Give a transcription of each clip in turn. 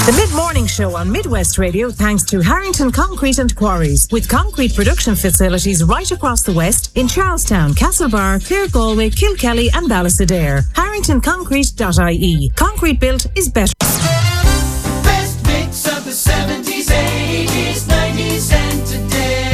The Mid-Morning Show on Midwest Radio thanks to Harrington Concrete and Quarries, with concrete production facilities right across the West in Charlestown, Castlebar, Clare, Galway, Kilkelly and Ballastadair. HarringtonConcrete.ie. Concrete built is better. Best mix of the 70s, 80s, 90s and today.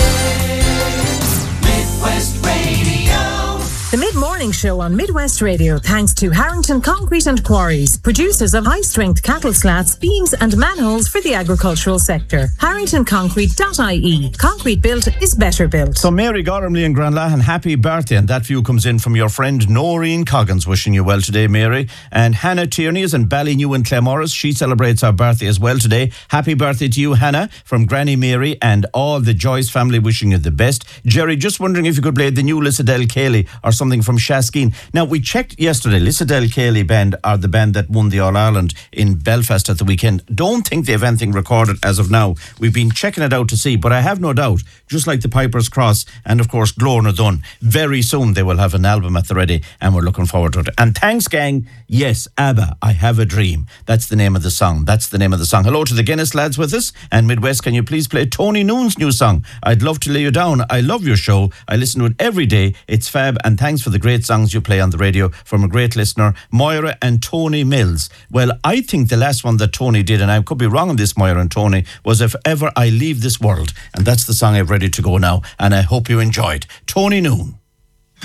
Midwest Radio. The Mid-Morning Show on Midwest Radio thanks to Harrington Concrete and Quarries, producers of high-strength cattle slats, beams and manholes for the agricultural sector. HarringtonConcrete.ie. Concrete built is better built. So Mary Gormley and Granlahan, happy birthday, and that view comes in from your friend Noreen Coggins, wishing you well today, Mary. And Hannah Tierney is in Ballynew in Claremorris. She celebrates her birthday as well today. Happy birthday to you, Hannah, from Granny Mary and all the Joyce family, wishing you the best. Jerry, just wondering if you could play the new Lissadell Cayley or something from Shaskeen. Now, we checked yesterday. Lissadell Cayley band are the band that won the All-Ireland in Belfast at the weekend. Don't think they have anything recorded as of now. We've been checking it out to see, but I have no doubt, just like the Piper's Cross and, of course, Glorna Dunn, very soon they will have an album at the ready, and we're looking forward to it. And thanks, gang. Yes, ABBA, I Have a Dream. That's the name of the song. That's the name of the song. Hello to the Guinness lads with us. And Midwest, can you please play Tony Noon's new song? I'd love to lay you down. I love your show. I listen to it every day. It's fab, and thanks for the great songs you play on the radio from a great listener, Moira and Tony Mills. Well, I think the last one that Tony did, and I could be wrong on this, Moira and Tony, was If Ever I Leave This World. And that's the song I've ready to go now, and I hope you enjoyed. Tony Noon.